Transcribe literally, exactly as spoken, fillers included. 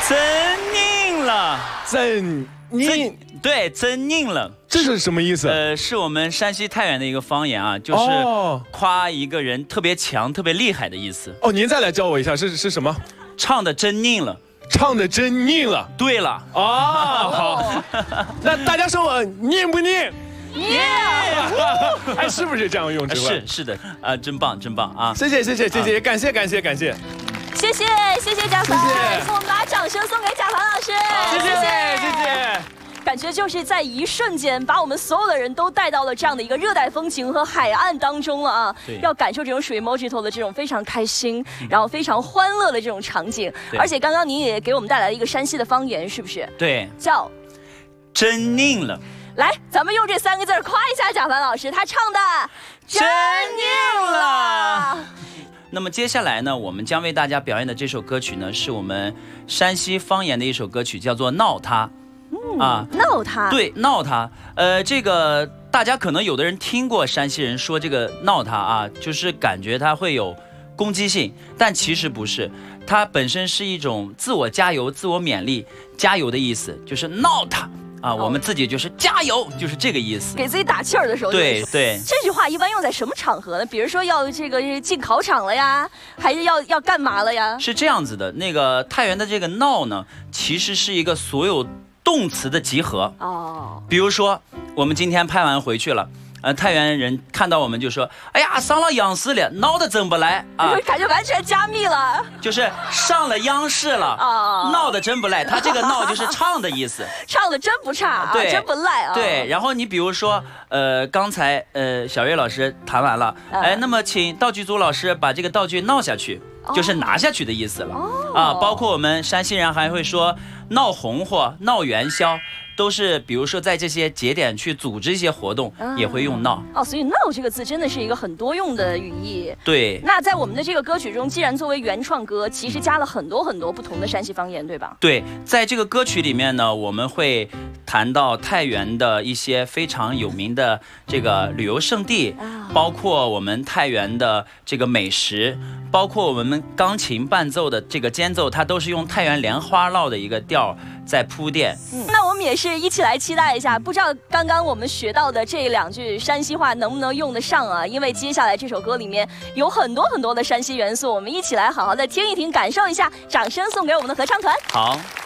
真拧了， 真拧， 对，真拧了， 这是什么意思？ 呃，是我们山西太原的一个方言啊，就是夸一个人特别强、特别厉害的意思。 哦，您再来教我一下，是是什么？ 唱的真拧了， 唱的真拧了。 对了， 啊，好，那大家说我拧不拧？ 耶！ 哎，是不是这样用？ 是是的，啊，真棒，真棒啊！ 谢谢谢谢谢谢，感谢感谢感谢。 谢谢谢谢贾凡，我们把掌声送给贾凡老师， 谢谢谢谢。 感觉就是在一瞬间，把我们所有的人都带到了这样的一个热带风情和海岸当中了啊！要感受这种属于 Mojito 的这种非常开心，然后非常欢乐的这种场景。而且刚刚您也给我们带来了一个山西的方言，是不是？ 对， 叫真拧了。 来，咱们用这三个字夸一下贾凡老师，他唱的真拧了。那么接下来呢，我们将为大家表演的这首歌曲呢，是我们山西方言的一首歌曲，叫做《闹他》。 嗯、啊，闹他。 对，闹他。呃，这个大家可能有的人听过山西人说这个闹他啊，就是感觉它会有攻击性，但其实不是，它本身是一种自我加油、自我勉励、加油的意思，就是闹他。啊，我们自己就是加油，就是这个意思， 给自己打气儿的时候。 对对， 这句话一般用在什么场合呢？比如说要这个进考场了呀，还是要要干嘛了呀？ 是这样子的，那个太原的这个闹呢，其实是一个所有动词的集合。哦，比如说我们今天拍完回去了。呃，太原人看到我们就说：“哎呀，上了央视了，闹得真不赖啊！” 感觉完全加密了， 就是上了央视了啊，闹得真不赖。他这个闹就是唱的意思， 唱的真不差， 对， 真不赖啊。 对，然后你比如说，呃，刚才呃小月老师弹完了，哎，那么请道具组老师把这个道具闹下去，就是拿下去的意思了啊。包括我们山西人还会说闹红火、闹元宵。都是，比如说在这些节点去组织一些活动，啊、也会用闹哦，所以闹这个字真的是一个很多用的语义。 对， 那在我们的这个歌曲中，既然作为原创歌，其实加了很多很多不同的山西方言，对吧？ 对，在这个歌曲里面呢，我们会谈到太原的一些非常有名的这个旅游胜地，啊、包括我们太原的这个美食，包括我们钢琴伴奏的这个间奏，它都是用太原莲花落的一个调在铺垫。 嗯，那我们也是一起来期待一下，不知道刚刚我们学到的这两句山西话能不能用得上啊？因为接下来这首歌里面有很多很多的山西元素，我们一起来好好的听一听，感受一下。掌声送给我们的合唱团。 好。